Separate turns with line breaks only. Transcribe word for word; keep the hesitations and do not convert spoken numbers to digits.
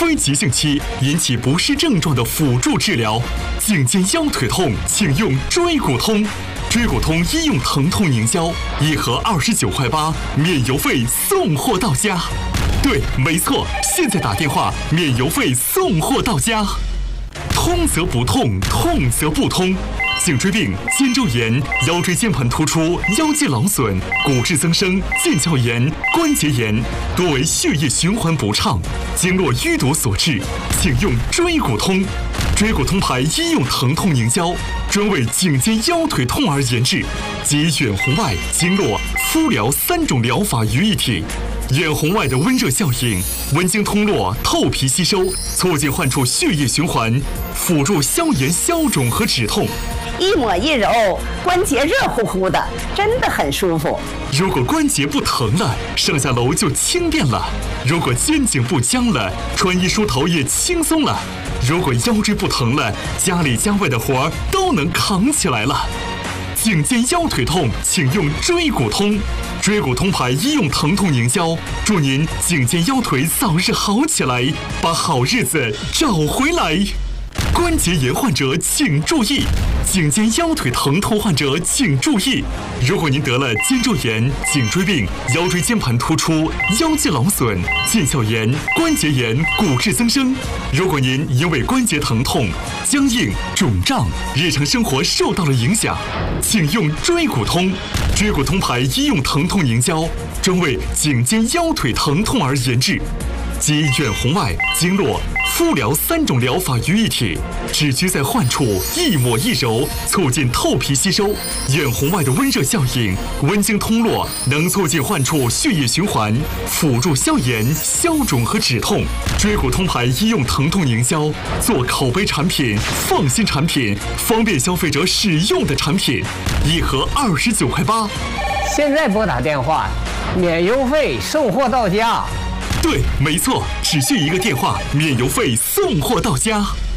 非急性期引起不适症状的辅助治疗。颈肩腰腿痛，请用椎骨通。椎骨通医用疼痛凝胶，一盒二十九块八，免邮费送货到家。对，没错，现在打电话免邮费送货到家。通则不痛，痛则不通。颈椎病、肩周炎、腰椎间盘突出、腰肌劳损、骨质增生、腱鞘炎、关节炎，多为血液循环不畅、经络淤堵所致，请用椎骨通。椎骨通牌医用疼痛凝胶，专为颈肩腰腿痛而研制，集远红外、经络、敷疗三种疗法于一体。远红外的温热效应，温经通络，透皮吸收，促进患处血液循环，辅助消炎消肿和止痛。
一抹一揉，关节热乎乎的，真的很舒服。
如果关节不疼了，上下楼就轻便了；如果肩颈不僵了，穿衣梳头也轻松了；如果腰椎不疼了，家里家外的活儿都能扛起来了。颈肩腰腿痛，请用椎骨通。椎骨通牌医用疼痛凝胶，祝您颈肩腰腿早日好起来，把好日子找回来。关节炎患者请注意，颈肩腰腿疼痛患者请注意。如果您得了肩周炎、颈椎病、腰椎间盘突出、腰肌劳损、腱鞘炎、关节炎、骨质增生；如果您因为关节疼痛、僵硬、肿胀，日常生活受到了影响，请用椎骨通。椎骨通牌医用疼痛凝胶，专为颈肩腰腿疼痛而研制，集远红外、经络、敷疗三种疗法于一体，只需在患处一抹一揉，促进透皮吸收。远红外的温热效应，温经通络，能促进患处血液循环，辅助消炎、消肿和止痛。椎骨通牌医用疼痛凝胶，做口碑产品、放心产品、方便消费者使用的产品，一盒二十九块八。
现在拨打电话，免邮费送货到家。
对，没错，只需一个电话，免邮费送货到家。